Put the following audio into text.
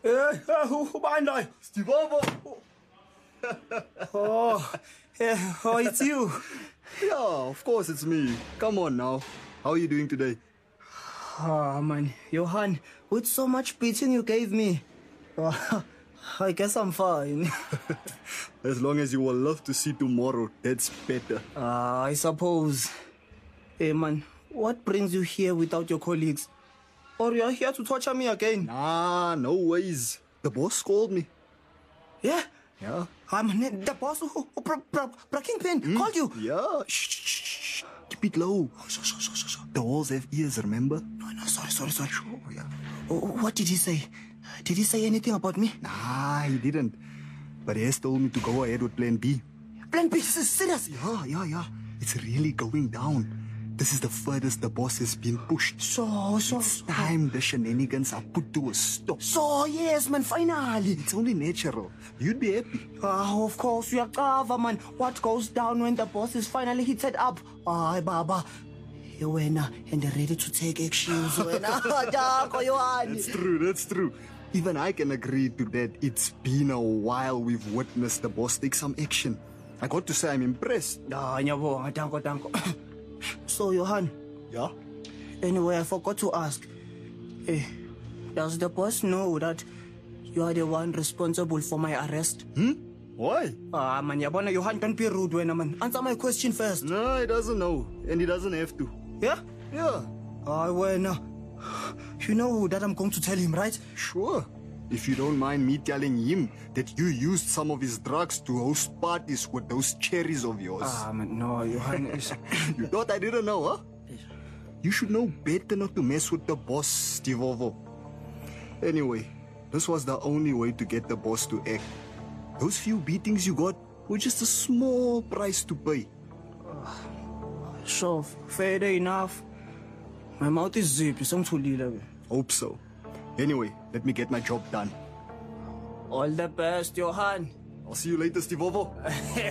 Who behind I? Stevavo! Oh, yeah, oh, it's you. Yeah, of course it's me. Come on now. How are you doing today? Oh, man. Johan, with so much beating you gave me, I guess I'm fine. As long as you will love to see tomorrow, that's better. I suppose. Hey, man, what brings you here without your colleagues? Or you're here to torture me again? Nah, no ways. The boss called me. Yeah? Yeah. The boss who Kingpin called you? Yeah. Shh. Keep it low. The walls have ears, remember? No, sorry. Oh, yeah. What did he say? Did he say anything about me? Nah, he didn't. But he has told me to go ahead with plan B. Plan B? This is serious? Yeah. It's really going down. This is the furthest the boss has been pushed. So. It's time the shenanigans are put to a stop. So, yes, man, finally. It's only natural. You'd be happy. Of course, we are covered, man. What goes down when the boss is finally heated up? Baba. You and ready to take actions. That's true. Even I can agree to that. It's been a while we've witnessed the boss take some action. I got to say I'm impressed. Danko. So, Johan. Yeah? Anyway, I forgot to ask. Does the boss know that you are the one responsible for my arrest? Why? Man, Johan, don't be rude, man. Answer my question first. No, he doesn't know. And he doesn't have to. Yeah? Yeah. You know that I'm going to tell him, right? Sure. If you don't mind me telling him that you used some of his drugs to host parties with those cherries of yours. Man, no, Johan. You thought I didn't know, huh? You should know better not to mess with the boss, Stevavo. Anyway, this was the only way to get the boss to act. Those few beatings you got were just a small price to pay. So, fair enough. My mouth is zippy, Hope so. Anyway, let me get my job done. All the best, Johan. I'll see you later, Stevavo.